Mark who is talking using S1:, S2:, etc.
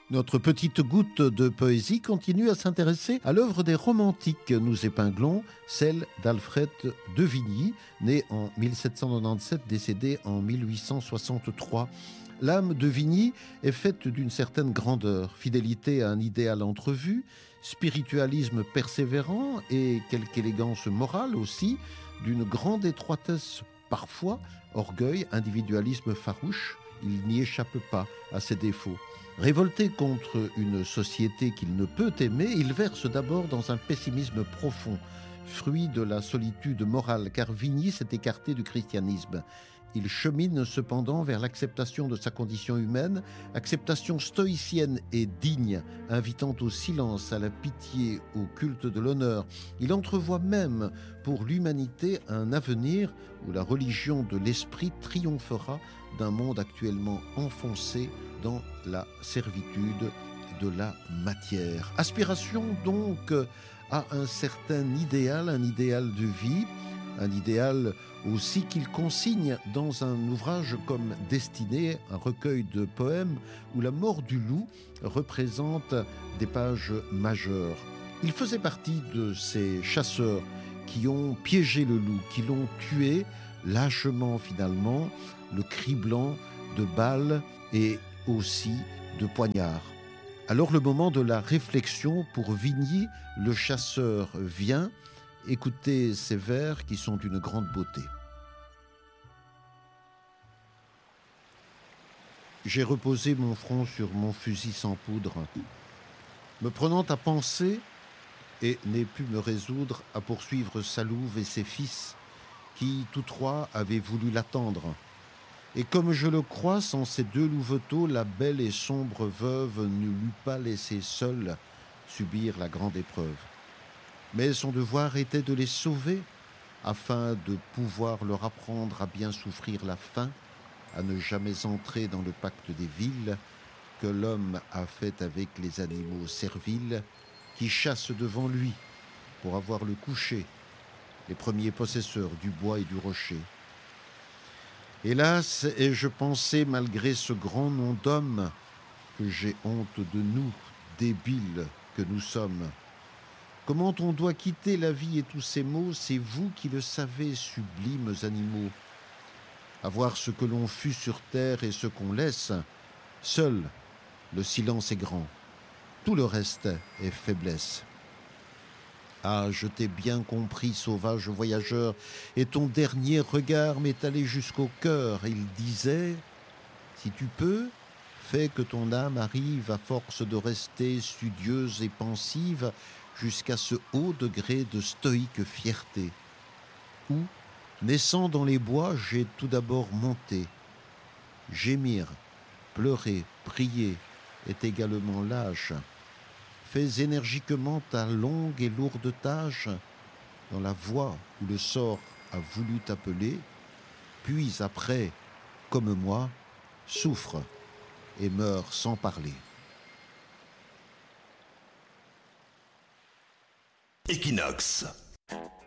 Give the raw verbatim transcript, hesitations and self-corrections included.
S1: Notre petite goutte de poésie continue à s'intéresser à l'œuvre des romantiques. Nous épinglons celle d'Alfred de Vigny, né en mille sept cent quatre-vingt-dix-sept, décédé en mille huit cent soixante-trois. L'âme de Vigny est faite d'une certaine grandeur, fidélité à un idéal entrevu, spiritualisme persévérant et quelque élégance morale aussi, d'une grande étroitesse parfois, orgueil, individualisme farouche. Il n'y échappe pas à ses défauts. Révolté contre une société qu'il ne peut aimer, il verse d'abord dans un pessimisme profond, fruit de la solitude morale, car Vigny s'est écarté du christianisme. Il chemine cependant vers l'acceptation de sa condition humaine, acceptation stoïcienne et digne, invitant au silence, à la pitié, au culte de l'honneur. Il entrevoit même pour l'humanité un avenir où la religion de l'esprit triomphera d'un monde actuellement enfoncé dans la servitude de la matière. Aspiration donc à un certain idéal, un idéal de vie, un idéal aussi qu'il consigne dans un ouvrage comme Destinée, un recueil de poèmes où la mort du loup représente des pages majeures. Il faisait partie de ces chasseurs qui ont piégé le loup, qui l'ont tué lâchement finalement, le criblant de balles et aussi de poignards. Alors le moment de la réflexion pour Vigny, le chasseur vient. Écoutez ces vers qui sont d'une grande beauté. J'ai reposé mon front sur mon fusil sans poudre, me prenant à penser, et n'ai pu me résoudre à poursuivre sa louve et ses fils, qui tous trois avaient voulu l'attendre. Et comme je le crois, sans ces deux louveteaux, la belle et sombre veuve ne l'eût pas laissé seule subir la grande épreuve. Mais son devoir était de les sauver, afin de pouvoir leur apprendre à bien souffrir la faim, à ne jamais entrer dans le pacte des villes que l'homme a fait avec les animaux serviles qui chassent devant lui pour avoir le coucher, les premiers possesseurs du bois et du rocher. Hélas, ai-je pensé, malgré ce grand nom d'homme, que j'ai honte de nous, débiles que nous sommes. Comment on doit quitter la vie et tous ces maux, c'est vous qui le savez, sublimes animaux. Avoir ce que l'on fut sur terre et ce qu'on laisse, seul le silence est grand. Tout le reste est faiblesse. Ah, je t'ai bien compris, sauvage voyageur, et ton dernier regard m'est allé jusqu'au cœur. Il disait, si tu peux, fais que ton âme arrive à force de rester studieuse et pensive jusqu'à ce haut degré de stoïque fierté, où, naissant dans les bois, j'ai tout d'abord monté. Gémir, pleurer, prier est également lâche. Fais énergiquement ta longue et lourde tâche dans la voie où le sort a voulu t'appeler, puis après, comme moi, souffre et meurs sans parler.
S2: Equinox.